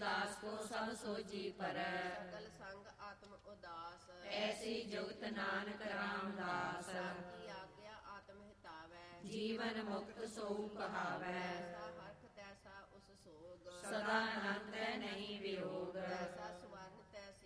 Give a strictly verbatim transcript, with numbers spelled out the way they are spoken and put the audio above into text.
दास को सब सोजी परै। सकल संग आत्म उदास, ऐसी जुगत नानक रामदास। की आज्ञा आत्म हितावै, जीवन मुक्त सो कहावै। ऐसा हरख तैसा उस सोग, सदा आनंद